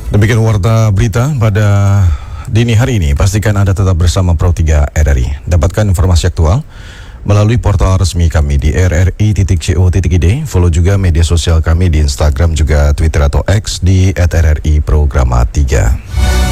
Demikian warta berita pada dini hari ini. Pastikan Anda tetap bersama Pro 3 RRI. Dapatkan informasi aktual melalui portal resmi kami di rri.co.id. Follow juga media sosial kami di Instagram juga Twitter atau X di @rri Programa 3.